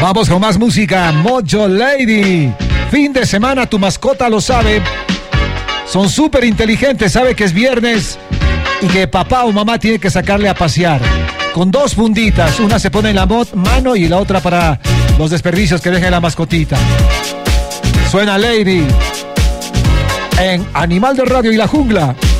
Vamos con más música. Mojo Lady. Fin de semana, tu mascota lo sabe. Son súper inteligentes, sabe que es viernes y que papá o mamá tiene que sacarle a pasear. Con 2 funditas, una se pone en la mano y la otra para los desperdicios que deja la mascotita. Suena Lady en Animal de Radio y la Jungla.